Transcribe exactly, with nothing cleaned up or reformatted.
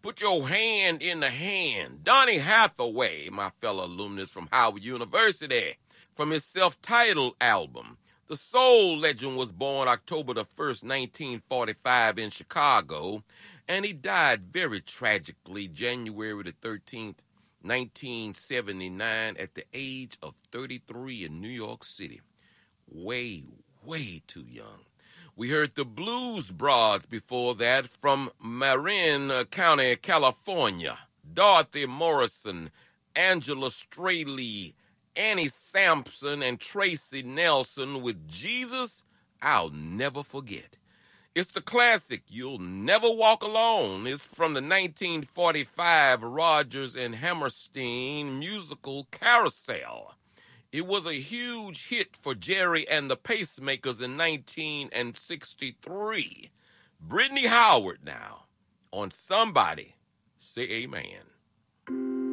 Put your hand in the hand. Donny Hathaway, my fellow alumnus from Howard University, from his self-titled album. The soul legend was born October the first, nineteen forty-five in Chicago, and he died very tragically January the thirteenth, nineteen seventy-nine, at the age of thirty-three in New York City. Way, way too young. We heard the Blues Broads before that from Marin County, California. Dorothy Morrison, Angela Straley, Annie Sampson, and Tracy Nelson with Jesus, I'll Never Forget. It's the classic You'll Never Walk Alone. It's from the nineteen forty-five Rodgers and Hammerstein musical Carousel. It was a huge hit for Jerry and the Pacemakers in nineteen sixty-three. Brittany Howard now on Somebody Say Amen.